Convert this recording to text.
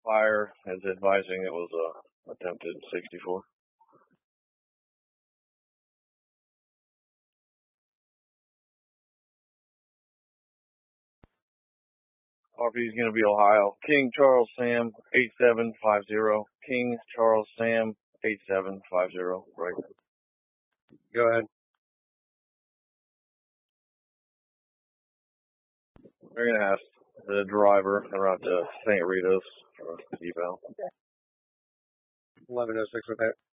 Fire is advising it was attempted 64. RP is going to be Ohio. King Charles Sam 8750. King Charles Sam 8750. Right. Go ahead. We're going to ask the driver around to St. Rita's for eval. 1106 with that.